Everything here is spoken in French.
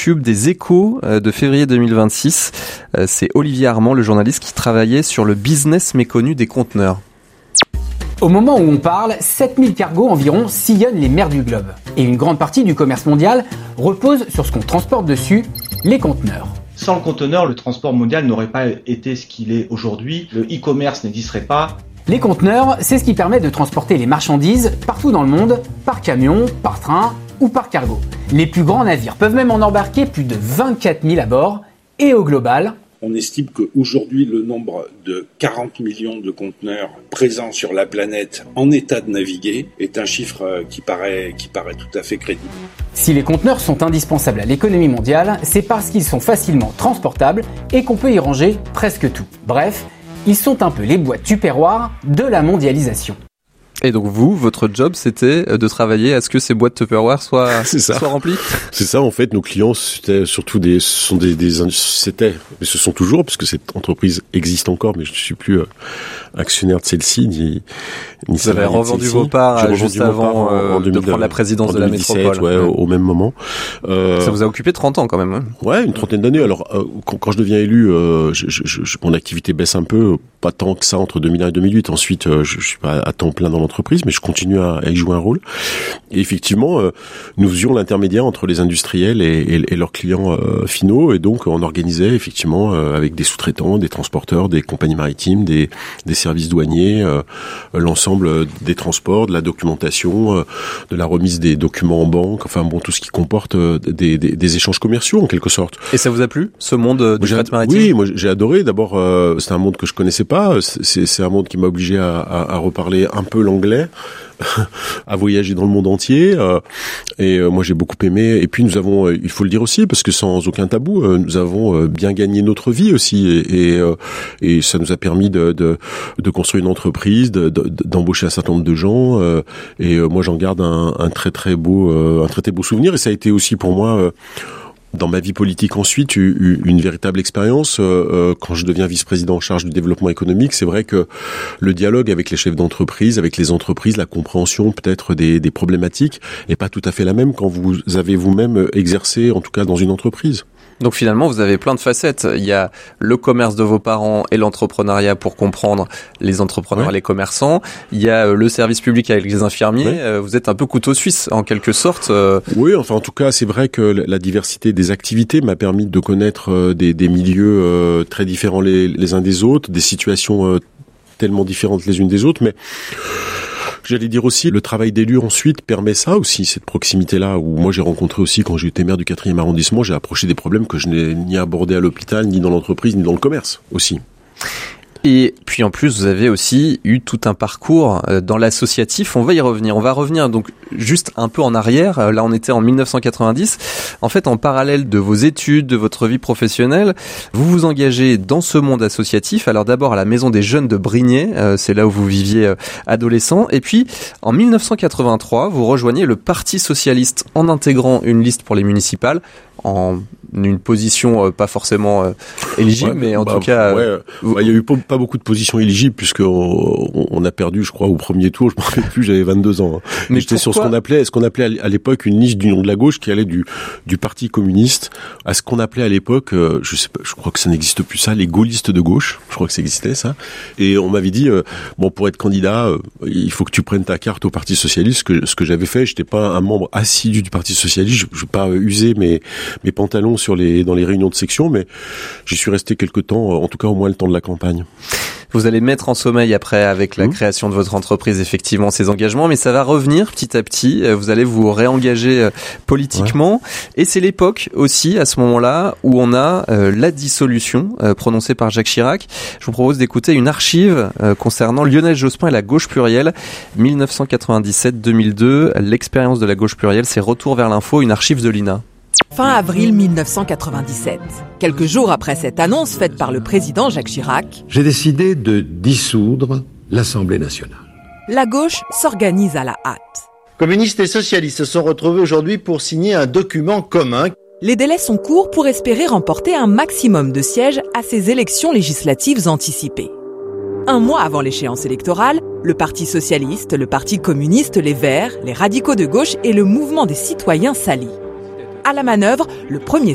YouTube des Échos de février 2026. C'est Olivier Armand, le journaliste qui travaillait sur le business méconnu des conteneurs. Au moment où on parle, 7000 cargos environ sillonnent les mers du globe. Et une grande partie du commerce mondial repose sur ce qu'on transporte dessus, les conteneurs. Sans le conteneur, le transport mondial n'aurait pas été ce qu'il est aujourd'hui. Le e-commerce n'existerait pas. Les conteneurs, c'est ce qui permet de transporter les marchandises partout dans le monde, par camion, par train ou par cargo. Les plus grands navires peuvent même en embarquer plus de 24 000 à bord. Et au global, on estime qu'aujourd'hui, le nombre de 40 millions de conteneurs présents sur la planète en état de naviguer est un chiffre qui paraît tout à fait crédible. Si les conteneurs sont indispensables à l'économie mondiale, c'est parce qu'ils sont facilement transportables et qu'on peut y ranger presque tout. Bref, ils sont un peu les boîtes tupperware de la mondialisation. Et donc votre job, c'était de travailler à ce que ces boîtes Tupperware soient remplies. C'est ça, en fait, nos clients, c'était surtout mais ce sont toujours, parce que cette entreprise existe encore, mais je ne suis plus actionnaire de celle-ci, ni vous avez revendu vos parts juste avant de prendre la présidence de la métropole. Ouais, au même moment. Ça vous a occupé 30 ans quand même. Hein. Ouais, une trentaine d'années. Alors, quand je deviens élu, mon activité baisse un peu, pas tant que ça entre 2001 et 2008. Ensuite, je suis pas à temps plein dans l'entreprise, mais je continue à y jouer un rôle. Et effectivement, nous faisions l'intermédiaire entre les industriels et leurs clients finaux, et donc on organisait effectivement avec des sous-traitants, des transporteurs, des compagnies maritimes, des services douaniers, l'ensemble des transports, de la documentation, de la remise des documents en banque, enfin bon, tout ce qui comporte des échanges commerciaux en quelque sorte. Et ça vous a plu, ce monde du fret maritime ? Oui, moi j'ai adoré. D'abord, c'est un monde que je connaissais pas. C'est un monde qui m'a obligé à reparler un peu l'anglais, à voyager dans le monde entier. Et moi j'ai beaucoup aimé. Et puis nous avons, il faut le dire aussi, parce que sans aucun tabou, nous avons bien gagné notre vie aussi. Et ça nous a permis de construire une entreprise, d'embaucher un certain nombre de gens. Et moi j'en garde un très beau souvenir. Et ça a été aussi pour moi dans ma vie politique ensuite, une véritable expérience. Quand je deviens vice-président en charge du développement économique, c'est vrai que le dialogue avec les chefs d'entreprise, avec les entreprises, la compréhension peut-être des problématiques est pas tout à fait la même quand vous avez vous-même exercé, en tout cas dans une entreprise. Donc finalement, vous avez plein de facettes. Il y a le commerce de vos parents et l'entrepreneuriat pour comprendre les entrepreneurs, les commerçants. Il y a le service public avec les infirmiers. Vous êtes un peu couteau suisse, en quelque sorte. Oui, enfin en tout cas, c'est vrai que la diversité des activités m'a permis de connaître des milieux très différents les uns des autres, des situations tellement différentes les unes des autres, mais j'allais dire aussi, le travail d'élu ensuite permet ça aussi, cette proximité-là, où moi j'ai rencontré aussi, quand j'ai été maire du 4e arrondissement, j'ai approché des problèmes que je n'ai ni abordés à l'hôpital, ni dans l'entreprise, ni dans le commerce aussi. Et puis en plus, vous avez aussi eu tout un parcours dans l'associatif. On va y revenir. On va revenir donc juste un peu en arrière. Là, on était en 1990. En fait, en parallèle de vos études, de votre vie professionnelle, vous vous engagez dans ce monde associatif. Alors d'abord à la Maison des Jeunes de Brignais, c'est là où vous viviez adolescent. Et puis en 1983, vous rejoignez le Parti socialiste en intégrant une liste pour les municipales, en une position pas forcément éligible, mais en tout cas... il y a eu pas beaucoup de positions éligibles, puisqu'on a perdu, je crois, au premier tour, je me rappelle plus, j'avais 22 ans. Mais j'étais sur ce qu'on appelait à l'époque une liste d'union de la gauche qui allait du Parti communiste à ce qu'on appelait à l'époque, je sais pas, je crois que ça n'existe plus ça, les gaullistes de gauche, je crois que ça existait ça. Et on m'avait dit, pour être candidat, il faut que tu prennes ta carte au Parti socialiste, ce que j'avais fait. J'étais pas un membre assidu du Parti socialiste, je vais pas user mes pantalons dans les réunions de section, mais j'y suis resté quelque temps, en tout cas au moins le temps de la campagne. Vous allez mettre en sommeil après avec la création de votre entreprise effectivement ces engagements, mais ça va revenir petit à petit. Vous allez vous réengager politiquement, et c'est l'époque aussi à ce moment-là où on a la dissolution prononcée par Jacques Chirac. Je vous propose d'écouter une archive concernant Lionel Jospin et la gauche plurielle 1997-2002. L'expérience de la gauche plurielle, c'est Retour vers l'info, une archive de l'INA. Fin avril 1997. Quelques jours après cette annonce faite par le président Jacques Chirac, j'ai décidé de dissoudre l'Assemblée nationale. La gauche s'organise à la hâte. Communistes et socialistes se sont retrouvés aujourd'hui pour signer un document commun. Les délais sont courts pour espérer remporter un maximum de sièges à ces élections législatives anticipées. Un mois avant l'échéance électorale, le Parti socialiste, le Parti communiste, les Verts, les radicaux de gauche et le mouvement des citoyens s'allient. À la manœuvre, le premier